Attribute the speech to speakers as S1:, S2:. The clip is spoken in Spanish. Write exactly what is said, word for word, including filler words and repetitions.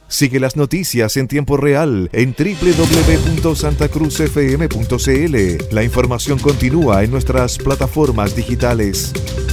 S1: Sigue las noticias en tiempo real en doble u doble u doble u punto santa cruz f m punto c l. La información continúa en nuestras plataformas digitales.